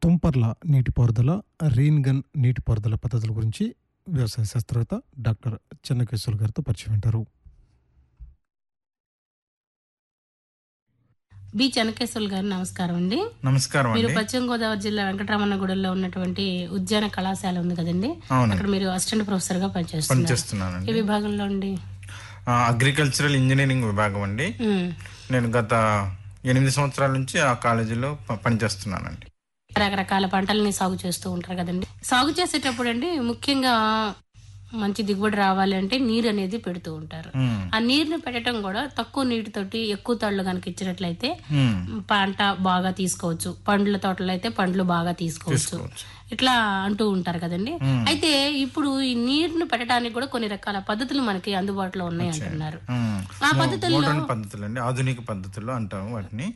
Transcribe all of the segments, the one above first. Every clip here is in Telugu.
తుంపర్ల నీటిపారుదల, రెయిన్ గన్ నీటిపారుదల పద్ధతుల గురించి వ్యవసాయ శాస్త్రవేత్త డాక్టర్ చెన్నకేశ్వర్ గారితో పరిచయం వింటారు. బి చెన్నకేశ్వర్ గారు నమస్కారం అండి. నమస్కారం మీరు అండి. పశ్చిమ గోదావరి జిల్లా వెంకటరమణగూడెంలో ఉన్నటువంటి ఉద్యాన కళాశాల ఉంది కదండి, అవునండి. అక్కడ మీరు అసిస్టెంట్ ప్రొఫెసర్ గా పనిచేస్తున్నారు. పనిచేస్తున్నానండి. ఏ విభాగంలో అండి? అగ్రికల్చరల్ ఇంజనీరింగ్ విభాగం అండి. నేను గత 8 సంవత్సరాల నుంచి ఆ కాలేజీలో పనిచేస్తున్నానండి. రకరకాల పంటలని సాగు చేస్తూ ఉంటారు కదండి. సాగు చేసేటప్పుడు అండి ముఖ్యంగా మంచి దిగుబడి రావాలి అంటే నీరు అనేది పెడుతూ ఉంటారు. ఆ నీరుని పెట్టడం కూడా తక్కువ నీటితోటి ఎక్కువ తళ్ళు కనుక ఇచ్చినట్లయితే పంట బాగా తీసుకోవచ్చు. పండ్ల తోటలో అయితే పండ్లు బాగా తీసుకోవచ్చు. ఇట్లా అంటూ ఉంటారు కదండి. అయితే ఇప్పుడు ఈ నీరుని పెట్టడానికి కూడా కొన్ని రకాల పద్ధతులు మనకి అందుబాటులో ఉన్నాయి అంటున్నారు. ఆ పద్ధతుల్లో పద్ధతులు ఆధునిక పద్ధతుల్లో అంటాము వాటిని.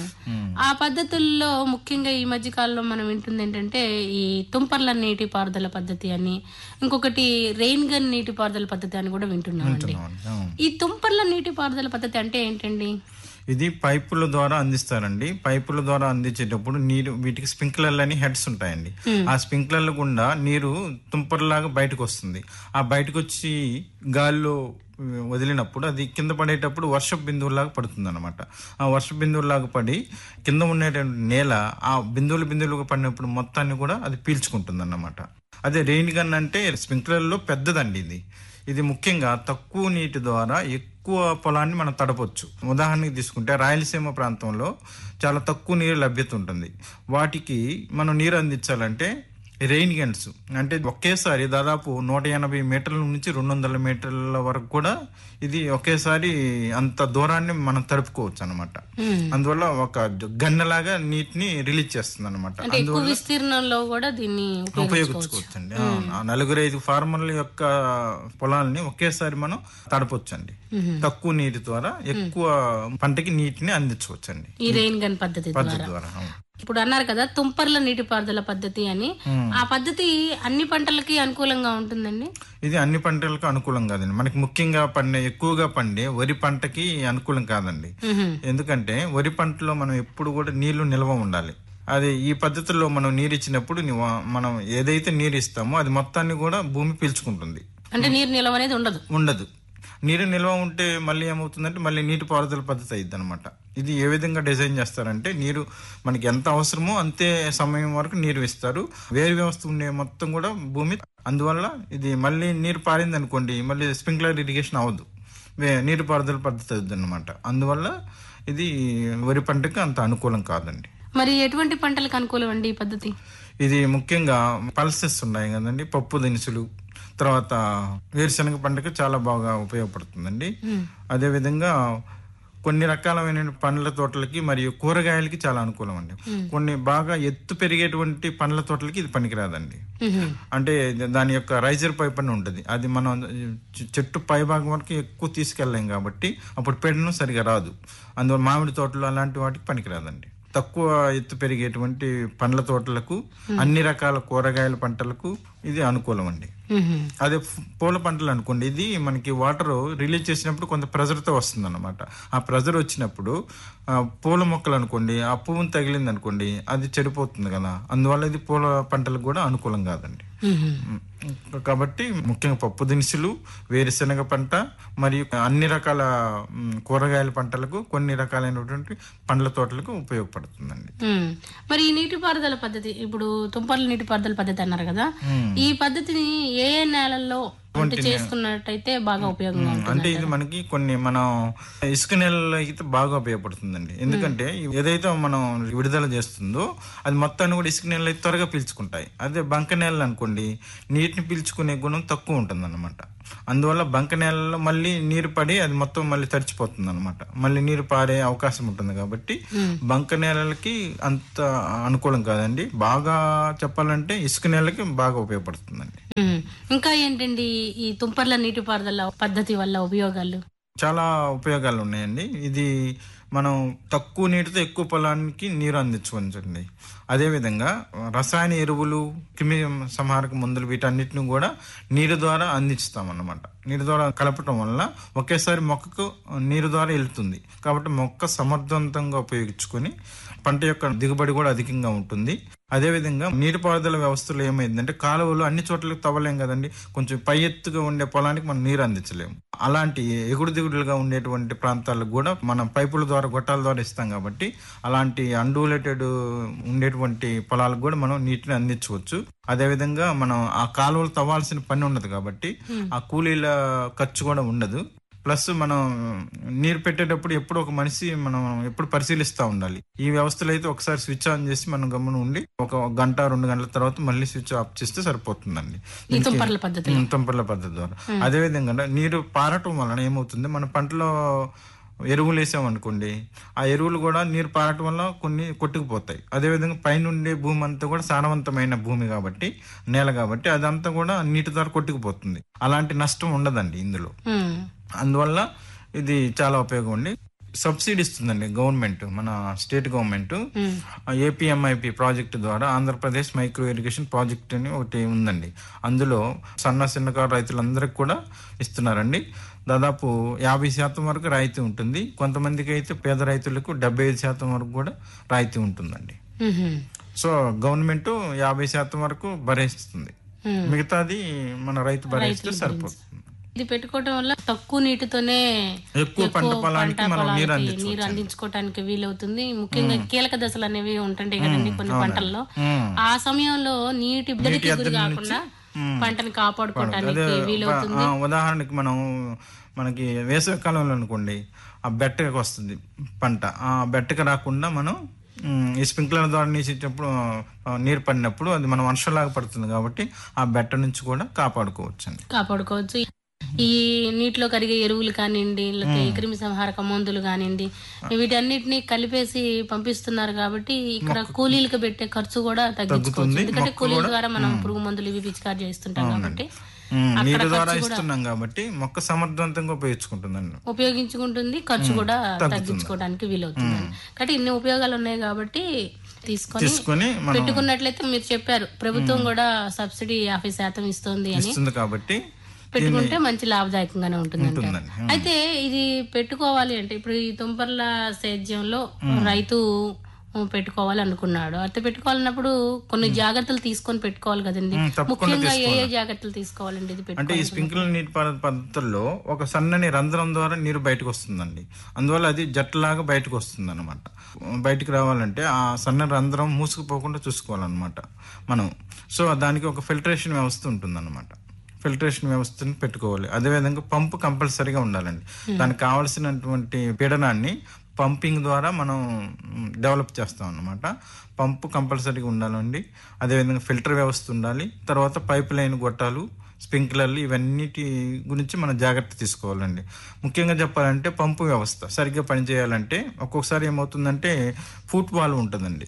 ఆ పద్ధతుల్లో ముఖ్యంగా ఈ మధ్య కాలంలో మనం వింటుంది ఏంటంటే ఈ తుంపర్ల నీటి పారుదల పద్ధతి అని, ఇంకొకటి రెయిన్ గన్ నీటి పారుదల పద్ధతి అని కూడా వింటున్నామండి. ఈ తుంపర్ల నీటి పారుదల పద్ధతి అంటే ఏంటండి? ఇది పైపుల ద్వారా అందిస్తారండి. పైపుల ద్వారా అందించేటప్పుడు నీరు వీటికి స్ప్రింక్లర్లు అని హెడ్స్ ఉంటాయండి. ఆ స్ప్రింక్లర్ల గుండా నీరు తుంపర్లాగా బయటకు వస్తుంది. ఆ బయటకు వచ్చి గాల్లో వదిలినప్పుడు అది కింద పడేటప్పుడు వర్షపు బిందువులాగా పడుతుంది అనమాట. ఆ వర్షపు బిందువులాగా పడి కింద ఉండేటువంటి నేల ఆ బిందువులుగా పడినప్పుడు మొత్తాన్ని కూడా అది పీల్చుకుంటుంది అన్నమాట. అదే రెయిన్ గన్ అంటే స్ప్రింక్లర్లో పెద్దదండి. ఇది ముఖ్యంగా తక్కువ నీటి ద్వారా ఎక్కువ పొలాన్ని మనం తడపొచ్చు. ఉదాహరణకి తీసుకుంటే రాయలసీమ ప్రాంతంలో చాలా తక్కువ నీరు లభ్యత ఉంటుంది. వాటికి మనం నీరు అందించాలంటే రెయిన్ గన్స్ అంటే ఒకేసారి దాదాపు 180 మీటర్ల నుంచి 200 మీటర్ల వరకు కూడా ఇది ఒకేసారి అంత దూరాన్ని మనం తడుపుకోవచ్చు అనమాట. అందువల్ల ఒక గన్నెలాగా నీటిని రిలీజ్ చేస్తుంది అనమాట. అందువల్ల విస్తీర్ణంలో కూడా దీన్ని ఉపయోగించుకోవచ్చు అండి. 4-5 ఫార్మర్ల యొక్క పొలాలని ఒకేసారి మనం తడపొచ్చండి. తక్కువ నీటి ద్వారా ఎక్కువ పంటకి నీటిని అందించవచ్చు అండి ఈ రెయిన్ గన్ పద్ధతి ద్వారా. ఇప్పుడు అన్నారు కదా తుంపర్ల నీటిపారుదల పద్ధతి అని. ఆ పద్ధతి అన్ని పంటలకి అనుకూలంగా ఉంటుందండి? ఇది అన్ని పంటలకు అనుకూలం కాదండి. మనకి ముఖ్యంగా ఎక్కువగా పండే వరి పంటకి అనుకూలం కాదండి. ఎందుకంటే వరి పంటలో మనం ఎప్పుడు కూడా నీళ్లు నిల్వ ఉండాలి. అది ఈ పద్ధతిలో మనం నీరు ఇచ్చినప్పుడు మనం ఏదైతే నీరు ఇస్తామో అది మొత్తాన్ని కూడా భూమి పీల్చుకుంటుంది. అంటే నీరు నిల్వ అనేది ఉండదు. నీరు నిల్వ ఉంటే మళ్ళీ ఏమవుతుందంటే మళ్ళీ నీటి పారుదల పద్ధతి అయ్యిద్ది అనమాట. ఇది ఏ విధంగా డిజైన్ చేస్తారంటే నీరు మనకి ఎంత అవసరమో అంతే సమయం వరకు నీరు ఇస్తారు. వేరు వ్యవస్థ ఉండే మొత్తం కూడా భూమి. అందువల్ల ఇది మళ్ళీ నీరు పారింది అనుకోండి మళ్ళీ స్ప్రింక్లర్ ఇరిగేషన్ అవ్వదు, నీరు పారుదల పద్ధతి అవుతుంది అనమాట. అందువల్ల ఇది వరి పంటకి అంత అనుకూలం కాదండి. మరి ఎటువంటి పంటలకు అనుకూలం అండి ఈ పద్ధతి? ఇది ముఖ్యంగా పల్సెస్ ఉన్నాయి కదండి, పప్పు దినుసులు, తర్వాత వేరుశనగ పంటకు చాలా బాగా ఉపయోగపడుతుందండి. అదేవిధంగా కొన్ని రకాలమైన పండ్ల తోటలకి మరియు కూరగాయలకి చాలా అనుకూలం అండి. కొన్ని బాగా ఎత్తు పెరిగేటువంటి పండ్ల తోటలకి ఇది పనికిరాదండి. అంటే దాని యొక్క రైజర్ పైప్ అని ఉంటుంది. అది మనం చెట్టు పై భాగం వరకు ఎక్కువ తీసుకెళ్ళలేం కాబట్టి అప్పుడు పెడను సరిగా రాదు. అందువల్ల మామిడి తోటలు అలాంటి వాటికి పనికిరాదండి. తక్కువ ఎత్తు పెరిగేటువంటి పండ్ల తోటలకు, అన్ని రకాల కూరగాయల పంటలకు ఇది అనుకూలం అండి. అదే పూల పంటలు అనుకోండి, ఇది మనకి వాటర్ రిలీజ్ చేసినప్పుడు కొంత ప్రెజర్తో వస్తుంది అనమాట. ఆ ప్రెజర్ వచ్చినప్పుడు పూల మొక్కలు అనుకోండి, ఆ పువ్వును తగిలింది అనుకోండి అది చెడిపోతుంది కదా. అందువల్ల ఇది పూల పంటలకు కూడా అనుకూలం కాదండి. కాబట్టి ముఖ్యంగా పప్పు దినుసులు, వేరుశనగ పంట మరియు అన్ని రకాల కూరగాయల పంటలకు, కొన్ని రకాలైనటువంటి పండ్ల తోటలకు ఉపయోగపడుతుందండి. మరి ఈ నీటిపారుదల పద్ధతి, ఇప్పుడు తుంపర్ల నీటిపారుదల పద్ధతి అన్నారు కదా, ఈ పద్ధతిని ఏ నేలల్లో చేసుకున్నట్టయితే బాగా ఉపయోగంగా ఉంటుంది? అంటే ఇది మనకి కొన్ని మనం ఇసుక నేలలో అయితే బాగా ఉపయోగపడుతుందండి. ఎందుకంటే ఏదైతే మనం విడుదల చేస్తుందో అది మొత్తాన్ని కూడా ఇసుక నేలలు అయితే త్వరగా పీల్చుకుంటాయి. అదే బంక నేలలు అనుకోండి నీటిని పీల్చుకునే గుణం తక్కువ ఉంటుంది అన్నమాట. అందువల్ల బంక నేలలో మళ్ళీ నీరు పడి అది మొత్తం మళ్ళీ తడిచిపోతుంది అనమాట. మళ్ళీ నీరు పారే అవకాశం ఉంటుంది కాబట్టి బంక నేలలకి అంత అనుకూలం కాదండి. బాగా చెప్పాలంటే ఇసుక నేలకి బాగా ఉపయోగపడుతుందండి. ఇంకా ఏంటండి ఈ తుంపర్ల నీటిపారుదల పద్ధతి వల్ల ఉపయోగాలు? చాలా ఉపయోగాలు ఉన్నాయండి. ఇది మనం తక్కువ నీటితో ఎక్కువ పొలానికి నీరు అందించవచ్చండి. అదేవిధంగా రసాయన ఎరువులు, క్రిమి సంహారక మందులు వీటన్నిటిని కూడా నీరు ద్వారా అందిస్తామన్నమాట. నీరు ద్వారా కలపటం వల్ల ఒకేసారి మొక్కకు నీరు ద్వారా వెళ్తుంది కాబట్టి మొక్క సమర్థవంతంగా ఉపయోగించుకొని పంట యొక్క దిగుబడి కూడా అధికంగా ఉంటుంది. అదేవిధంగా నీటిపారుదల వ్యవస్థలో ఏమైందంటే కాలువలు అన్ని చోట్లకి తవ్వలేం కదండి. కొంచెం పై ఎత్తుగా ఉండే పొలానికి మనం నీరు అందించలేము. అలాంటి ఎగుడు దిగుడులుగా ఉండేటువంటి ప్రాంతాలకు కూడా మనం పైపుల ద్వారా గొట్టాల ద్వారా ఇస్తాం కాబట్టి అలాంటి అన్డూలేటెడ్ ఉండేటువంటి పొలాలకు కూడా మనం నీటిని అందించవచ్చు. అదేవిధంగా మనం ఆ కాలువలు తవ్వాల్సిన పని ఉండదు కాబట్టి ఆ కూలీల ఖర్చు కూడా ఉండదు. ప్లస్ మనం నీరు పెట్టేటప్పుడు ఎప్పుడు ఒక మనిషి మనం ఎప్పుడు పరిశీలిస్తూ ఉండాలి. ఈ వ్యవస్థలో అయితే ఒకసారి స్విచ్ ఆన్ చేసి మనం గమ్మున ఉండి ఒక గంట 2 గంటల తర్వాత మళ్ళీ స్విచ్ ఆఫ్ చేస్తే సరిపోతుందండి తుంపర్ల పద్ధతి ద్వారా. అదేవిధంగా నీరు పారటం వలన ఏమవుతుంది, మన పంటలో ఎరువులు వేసామనుకోండి, ఆ ఎరువులు కూడా నీరు పారటం వల్ల కొన్ని కొట్టుకుపోతాయి. అదేవిధంగా పైన ఉండే భూమి అంతా కూడా సారవంతమైన భూమి కాబట్టి, నేల కాబట్టి అదంతా కూడా నీటి ద్వారా కొట్టుకుపోతుంది. అలాంటి నష్టం ఉండదండి ఇందులో. అందువల్ల ఇది చాలా ఉపయోగం అండి. సబ్సిడీ ఇస్తుందండి గవర్నమెంట్, మన స్టేట్ గవర్నమెంట్. ఏపీఎంఐపి ప్రాజెక్టు ద్వారా ఆంధ్రప్రదేశ్ మైక్రో ఇరిగేషన్ ప్రాజెక్ట్ అని ఒకటి ఉందండి. అందులో చిన్నకారు రైతులందరికీ కూడా ఇస్తున్నారండి. దాదాపు 50% వరకు రాయితీ ఉంటుంది. కొంతమందికి అయితే పేద రైతులకు 75% వరకు కూడా రాయితీ ఉంటుందండి. సో గవర్నమెంట్ 50% వరకు భరిస్తుంది, మిగతాది మన రైతు భరిస్తే సరిపోతుంది. ఇది పెట్టుకోవడం వల్ల తక్కువ నీటితోనే ఎక్కువ పంట పొలానికి మనం నీరు అందించుకోవడానికి వీలవుతుంది. ముఖ్యంగా కీలక దశలు అనేవి ఉంటుంటాయి కదండి కొన్ని పంటల్లో. ఆ సమయంలో నీటి బిడ్డకి గురి కాకుండా పంటని కాపాడుకోవడానికి వీలవుతుంది. ఉదాహరణకి మనకి వేసవి కాలంలో అనుకోండి, ఆ బెట్టకి వస్తుంది పంట, ఆ బెట్టకి రాకుండా మనం ఈ స్ప్రింక్లర్ ద్వారా నీరు పడినప్పుడు అది మన వర్షంలాగా పడుతుంది కాబట్టి ఆ బెట్ట నుంచి కూడా కాపాడుకోవచ్చు. ఈ నీటిలో కరిగే ఎరువులు కానివ్వండి, లేకపోతే క్రిమి సంహారక మందులు కానివ్వండి, వీటన్నిటిని కలిపేసి పంపిస్తున్నారు కాబట్టి ఇక్కడ కూలీలకు పెట్టే ఖర్చు కూడా తగ్గించుకోవచ్చు. ఎందుకంటే కూలీల ద్వారా మనం పురుగు మందులు ఇవి పిచికారి చేస్తుంటాం కాబట్టి నీరు ద్వారా ఇస్తున్నాం కాబట్టి మొక్క సమర్థవంతంగా ఉపయోగించుకుంటుంది, ఖర్చు కూడా తగ్గించుకోవడానికి వీలవుతుంది. కాబట్టి ఇన్ని ఉపయోగాలు ఉన్నాయి కాబట్టి తీసుకొని పెట్టుకున్నట్లయితే మీరు చెప్పారు ప్రభుత్వం కూడా సబ్సిడీ 50% ఇస్తుంది అని కాబట్టి పెట్టుకుంటే మంచి లాభదాయకంగానే ఉంటుంది. అయితే ఇది పెట్టుకోవాలి అంటే ఇప్పుడు ఈ తుంపర్ల సేద్యంలో రైతు పెట్టుకోవాలి అనుకున్నాడు. అయితే పెట్టుకోవాలన్నప్పుడు కొన్ని జాగ్రత్తలు తీసుకొని పెట్టుకోవాలి కదండి. ముఖ్యంగా ఏ జాగ్రత్తలు తీసుకోవాలండి ఇది అంటే ఈ స్ప్రింక్లర్ నీటి పద్ధతుల్లో ఒక సన్నని రంధ్రం ద్వారా నీరు బయటకు వస్తుందండి. అందువల్ల అది జట్లాగా బయటకు వస్తుంది అనమాట. బయటకు రావాలంటే ఆ సన్న రంధ్రం మూసుకుపోకుండా చూసుకోవాలన్నమాట మనం. సో దానికి ఒక ఫిల్టరేషన్ వ్యవస్థ ఉంటుంది అనమాట. ఫిల్టరేషన్ వ్యవస్థను పెట్టుకోవాలి. అదేవిధంగా పంపు కంపల్సరీగా ఉండాలండి. దానికి కావాల్సినటువంటి పీడనాన్ని పంపింగ్ ద్వారా మనం డెవలప్ చేస్తాం అన్నమాట. పంపు కంపల్సరీగా ఉండాలండి. అదేవిధంగా ఫిల్టర్ వ్యవస్థ ఉండాలి. తర్వాత పైప్ లైన్ గొట్టాలు, స్ప్రింక్లర్లు, ఇవన్నిటి గురించి మనం జాగ్రత్త తీసుకోవాలండి. ముఖ్యంగా చెప్పాలంటే పంపు వ్యవస్థ సరిగ్గా పనిచేయాలంటే ఒక్కొక్కసారి ఏమవుతుందంటే ఫుట్ వాల్వ్ ఉంటుందండి.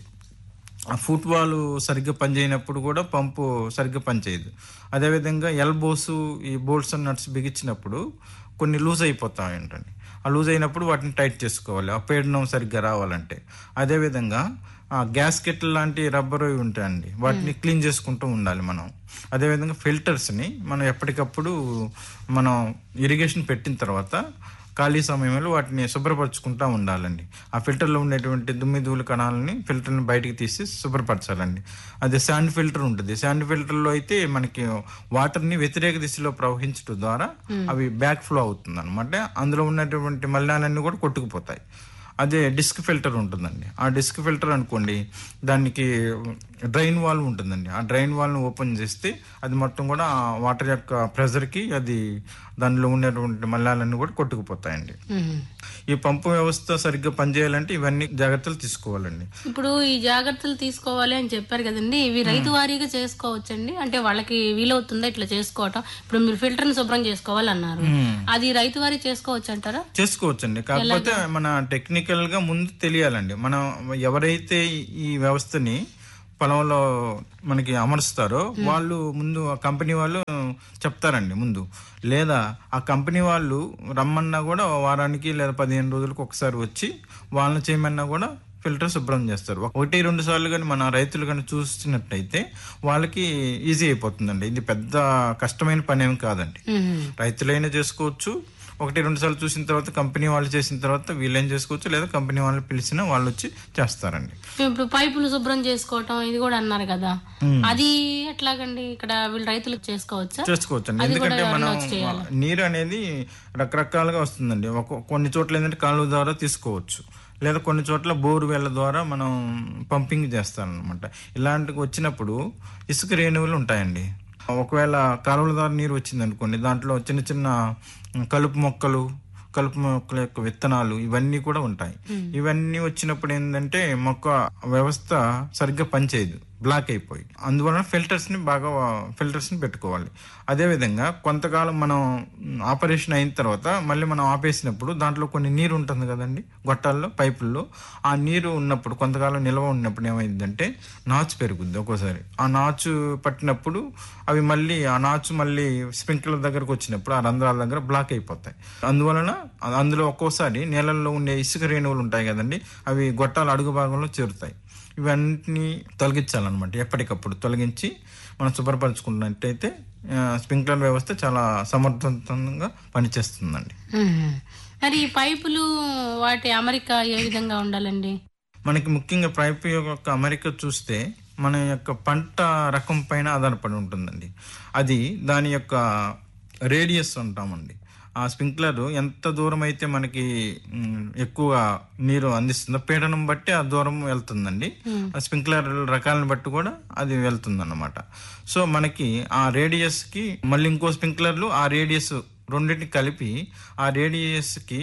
ఆ ఫుట్ వాల్వ్ సరిగ్గా పనిచేయనప్పుడు కూడా పంపు సరిగ్గా పనిచేయదు. అదేవిధంగా ఎల్బోస్, ఈ బోల్ట్స్ అండ్ నట్స్ బిగించినప్పుడు కొన్ని లూజ్ అయిపోతాయంటండి. ఆ లూజ్ అయినప్పుడు వాటిని టైట్ చేసుకోవాలి, ఆ పీడనం సరిగ్గా రావాలంటే. అదేవిధంగా గ్యాస్కెట్ లాంటి రబ్బర్ ఉంటాయండి, వాటిని క్లీన్ చేసుకుంటూ ఉండాలి మనం. అదేవిధంగా ఫిల్టర్స్ని మనం ఎప్పటికప్పుడు మనం ఇరిగేషన్ పెట్టిన తర్వాత ఖాళీ సమయంలో వాటిని శుభ్రపరచుకుంటూ ఉండాలండి. ఆ ఫిల్టర్లో ఉండేటువంటి దుమ్మిధూళి కణాలని ఫిల్టర్ని బయటికి తీసి శుభ్రపరచాలండి. అదే శాండ్ ఫిల్టర్ ఉంటుంది. శాండ్ ఫిల్టర్లో అయితే మనకి వాటర్ని వ్యతిరేక దిశలో ప్రవహించడం ద్వారా అవి బ్యాక్ ఫ్లో అవుతుంది అనమాట. అందులో ఉన్నటువంటి మలినాలన్నీ కూడా కొట్టుకుపోతాయి. అదే డిస్క్ ఫిల్టర్ ఉంటుందండి. ఆ డిస్క్ ఫిల్టర్ అనుకోండి, దానికి డ్రైన్ వాల్వ్ ఉంటుందండి. ఆ డ్రైన్ వాల్వ్ని ఓపెన్ చేస్తే అది మొత్తం కూడా ఆ వాటర్ యొక్క ప్రెజర్కి అది దానిలో ఉండేటువంటి మలినాలన్నీ కూడా కొట్టుకుపోతాయండి. ఈ పంపు వ్యవస్థ సరిగ్గా పనిచేయాలంటే ఇవన్నీ జాగ్రత్తలు తీసుకోవాలండి. ఇప్పుడు ఈ జాగ్రత్తలు తీసుకోవాలి అని చెప్పారు కదండి, ఇవి రైతు వారీగా చేసుకోవచ్చండి? అంటే వాళ్ళకి వీలవుతుందా ఇట్లా చేసుకోవటం? ఇప్పుడు మీరు ఫిల్టర్ ని శుభ్రం చేసుకోవాలన్నారు, అది రైతు వారీ చేసుకోవచ్చు అంటారా? చేసుకోవచ్చండి. కాకపోతే మన టెక్నికల్ గా ముందు తెలియాలండి. మనం ఎవరైతే ఈ వ్యవస్థని పొలంలో మనకి అమరుస్తారో వాళ్ళు ముందు ఆ కంపెనీ వాళ్ళు చెప్తారండి ముందు. లేదా ఆ కంపెనీ వాళ్ళు రమ్మన్నా కూడా వారానికి లేదా 15 రోజులకు ఒకసారి వచ్చి వాళ్ళని చేయమన్నా కూడా ఫిల్టర్ శుభ్రం చేస్తారు. 1-2 సార్లు కానీ మన రైతులు కానీ చూసినట్టయితే వాళ్ళకి ఈజీ అయిపోతుందండి. ఇది పెద్ద కష్టమైన పని ఏమి కాదండి. రైతులైనా చేసుకోవచ్చు, ఒకటి రెండు సార్లు చూసిన తర్వాత కంపెనీ వాళ్ళు చేసిన తర్వాత వీళ్ళు ఏం చేసుకోవచ్చు, లేదా కంపెనీ వాళ్ళు పిలిచినా వాళ్ళు వచ్చి చేస్తారండి. ఇప్పుడు పైపులు శుభ్రం చేసుకోవటం ఇది కూడా అన్నారు కదా, అది ఎట్లాగండి? ఇక్కడ వీళ్ళు రైతులు చేసుకోవచ్చండి. ఎందుకంటే మనం నీరు అనేది రకరకాలుగా వస్తుందండి. కొన్ని చోట్ల ఏంటంటే కాలువ ద్వారా తీసుకోవచ్చు, లేదా కొన్ని చోట్ల బోరు వేళ్ల ద్వారా మనం పంపింగ్ చేస్తారనమాట. ఇలాంటివి వచ్చినప్పుడు ఇసుక రేణువులు ఉంటాయండి. ఒకవేళ కాలువల ద్వారా నీరు వచ్చింది అనుకోండి, దాంట్లో చిన్న చిన్న కలుపు మొక్కల యొక్క విత్తనాలు ఇవన్నీ కూడా ఉంటాయి. ఇవన్నీ వచ్చినప్పుడు ఏంటంటే మొక్క వ్యవస్థ సరిగ్గా పనిచేయదు, బ్లాక్ అయిపోయి. అందువలన ఫిల్టర్స్ ని పెట్టుకోవాలి. అదేవిధంగా కొంతకాలం మనం ఆపరేషన్ అయిన తర్వాత మళ్ళీ మనం ఆపేసినప్పుడు దాంట్లో కొన్ని నీరు ఉంటుంది కదండి గొట్టాల్లో, పైపుల్లో. ఆ నీరు ఉన్నప్పుడు కొంతకాలం నిల్వ ఉన్నప్పుడు ఏమైందంటే నాచు పెరుగుద్ది. ఒక్కోసారి ఆ నాచు పట్టినప్పుడు అవి మళ్ళీ ఆ నాచు మళ్ళీ స్ప్రింక్లర్ దగ్గరకు వచ్చినప్పుడు ఆ రంధ్రాల దగ్గర బ్లాక్ అయిపోతాయి. అందువలన అందులో ఒక్కోసారి నీళ్ళల్లో ఉండే ఇసుక రేణువులు ఉంటాయి కదండి, అవి గొట్టాల అడుగు భాగంలో చేరుతాయి. ఇవన్నీ తొలగించాలన్నమాట. ఎప్పటికప్పుడు తొలగించి మనం శుభ్రపరచుకున్నట్టయితే స్ప్రింక్లర్ వ్యవస్థ చాలా సమర్థవంతంగా పనిచేస్తుందండి. మరి ఈ పైపులు వాటి అమరిక ఏ విధంగా ఉండాలండి? మనకి ముఖ్యంగా పైపు యొక్క అమరిక చూస్తే మన యొక్క పంట రకం పైన ఆధారపడి ఉంటుందండి. అది దాని యొక్క రేడియస్ అంటామండి. ఆ స్ప్రింక్లర్ ఎంత దూరం అయితే మనకి ఎక్కువ నీరు అందిస్తుందో పీడనం బట్టి ఆ దూరం వెళ్తుందండి. ఆ స్ప్రింక్లర్ రకాలను బట్టి కూడా అది వెళ్తుంది అన్నమాట. సో మనకి ఆ రేడియస్ కి మళ్ళీ ఇంకో స్ప్రింక్లర్లు ఆ రేడియస్ రెండింటిని కలిపి ఆ రేడియస్ కి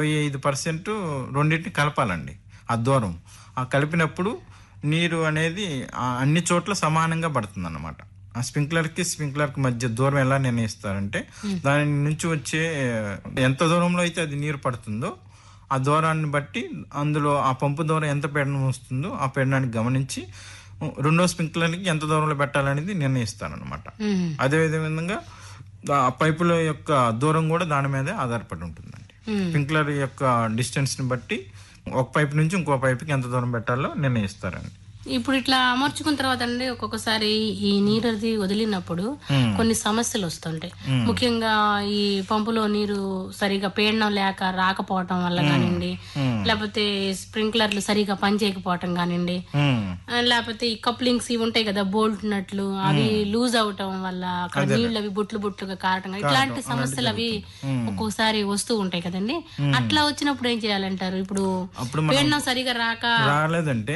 65% రెండింటిని కలపాలండి. ఆ దూరం ఆ కలిపినప్పుడు నీరు అనేది అన్ని చోట్ల సమానంగా పడుతుంది అన్నమాట. ఆ స్ప్రింక్లర్ కి మధ్య దూరం ఎలా నిర్ణయిస్తారంటే దాని నుంచి వచ్చే ఎంత దూరంలో అయితే అది నీరు పడుతుందో ఆ దూరాన్ని బట్టి అందులో ఆ పంపు దూరం ఎంత పీడనం వస్తుందో ఆ పీడనాన్ని గమనించి రెండో స్ప్రింక్లర్కి ఎంత దూరంలో పెట్టాలనేది నిర్ణయిస్తారనమాట. అదేవిధంగా ఆ పైపుల యొక్క దూరం కూడా దాని మీదే ఆధారపడి ఉంటుందండి. స్ప్రింక్లర్ యొక్క డిస్టెన్స్ ని బట్టి ఒక పైపు నుంచి ఇంకో పైపుకి ఎంత దూరం పెట్టాలో నిర్ణయిస్తారండి. ఇప్పుడు ఇట్లా అమర్చుకున్న తర్వాత అండి ఒక్కొక్కసారి ఈ నీరుది వదిలినప్పుడు కొన్ని సమస్యలు వస్తుంటాయి. ముఖ్యంగా ఈ పంపులో నీరు సరిగా పీడనం లేక రాకపోవటం వల్ల కానివ్వండి, లేకపోతే స్ప్రింక్లర్లు సరిగా పనిచేయకపోవటం కానివ్వండి, లేకపోతే ఈ కప్లింగ్స్ ఇవి ఉంటాయి కదా బోల్ట్ నట్లు అవి లూజ్ అవటం వల్ల అక్కడ నీళ్లు అవి బుట్లుగా కారటం, ఇట్లాంటి సమస్యలు అవి ఒక్కొక్కసారి వస్తూ ఉంటాయి కదండి. అట్లా వచ్చినప్పుడు ఏం చేయాలంటారు? ఇప్పుడు పీడనం సరిగా రాలేదంటే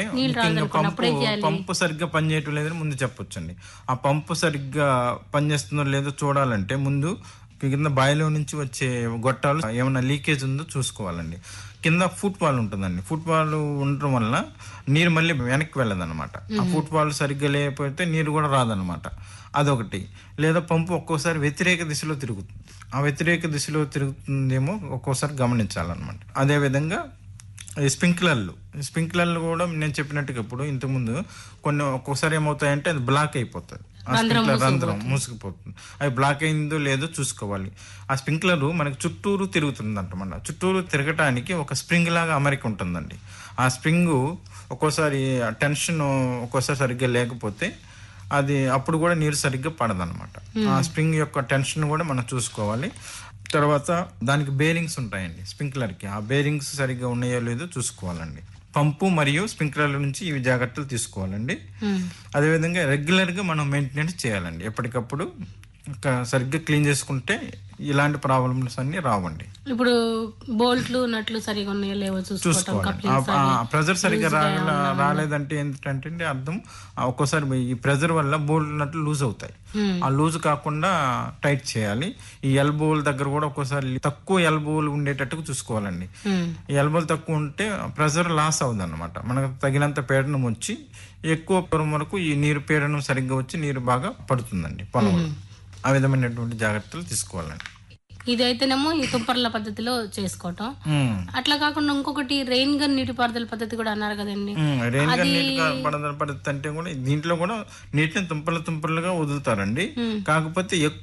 పంపు సరిగ్గా పనిచేయటం లేదని ముందు చెప్పొచ్చండి. ఆ పంపు సరిగ్గా పనిచేస్తుందో లేదో చూడాలంటే ముందు కింద బాయిలో నుంచి వచ్చే గొట్టాలు ఏమైనా లీకేజ్ ఉందో చూసుకోవాలండి. కింద ఫుట్ వాల్ ఉంటుందండి. ఫుట్ వాల్ ఉండటం వల్ల నీరు మళ్ళీ వెనక్కి వెళ్ళదన్నమాట. ఆ ఫుట్ వాల్ సరిగ్గా లేకపోతే నీరు కూడా రాదనమాట. అదొకటి. లేదా పంపు ఒక్కోసారి వ్యతిరేక దిశలో తిరుగుతుంది. ఆ వ్యతిరేక దిశలో తిరుగుతుందేమో ఒక్కోసారి గమనించాలన్నమాట. అదేవిధంగా స్ప్రింక్లర్లు కూడా నేను చెప్పినట్టుగా ఇప్పుడు ఇంతకుముందు ఒక్కొక్కసారి ఏమవుతాయంటే అది బ్లాక్ అయిపోతుంది. ఆ స్ప్రింక్లర్ రంధ్రం మూసుకుపోతుంది. అది బ్లాక్ అయిందో లేదో చూసుకోవాలి. ఆ స్ప్రింక్లర్ మనకి చుట్టూరు తిరుగుతుంది అంటమాట. చుట్టూరు తిరగటానికి ఒక స్ప్రింగ్ లాగా అమరిక ఉంటుందండి. ఆ స్ప్రింగ్ ఒక్కోసారి టెన్షన్ ఒక్కోసారి సరిగ్గా లేకపోతే అది అప్పుడు కూడా నీరు సరిగ్గా పడదనమాట. ఆ స్ప్రింగ్ యొక్క టెన్షన్ కూడా మనం చూసుకోవాలి. తర్వాత దానికి బేరింగ్స్ ఉంటాయండి స్ప్రింక్లర్కి. ఆ బేరింగ్స్ సరిగ్గా ఉన్నాయో లేదో చూసుకోవాలండి. పంపు మరియు స్ప్రింక్లర్ల నుంచి ఇవి జాగ్రత్తలు తీసుకోవాలండి. అదేవిధంగా రెగ్యులర్గా మనం మెయింటెనెన్స్ చేయాలండి. ఎప్పటికప్పుడు సరిగ్గా క్లీన్ చేసుకుంటే ఇలాంటి ప్రాబ్లమ్స్ అన్ని రావండి. ఇప్పుడు బోల్ట్లు నట్లు సరిగా ఉన్నాయో లేవో చూసుకోవాలి. ప్రెజర్ సరిగ్గా రాలేదంటే ఏంటంటే అర్థం ఒక్కోసారి ఈ ప్రెజర్ వల్ల బోల్ట్ నట్లు లూజ్ అవుతాయి. ఆ లూజ్ కాకుండా టైట్ చేయాలి. ఈ ఎల్బోల దగ్గర కూడా ఒక్కోసారి తక్కువ ఎల్బోలు ఉండేటట్టుగా చూసుకోవాలండి. ఈ ఎల్బోలు తక్కువ ఉంటే ప్రెజర్ లాస్ అవుతుంది అనమాట. మనకు తగినంత పీడనం వచ్చి ఎక్కువ పొరం వరకు ఈ నీరు పీడనం సరిగ్గా వచ్చి నీరు బాగా పడుతుందండి పొలంలో. ఆ విధమైనటువంటి జాగ్రత్తలు తీసుకోవాలండి. ఇదైతేనేమో ఈ తుంపర్ల పద్ధతిలో చేసుకోవటం. అట్లా కాకుండా ఇంకొకటి రెయిన్ గన్ నీటిపారుదల పద్ధతి కూడా అన్నారు కదండి. రెయిన్ గన్ నీటిపారుదల పద్ధతి అంటే కూడా దీంట్లో కూడా నీటిని తుంపర్లుగా వదులుతారండి. కాకపోతే ఎక్కువ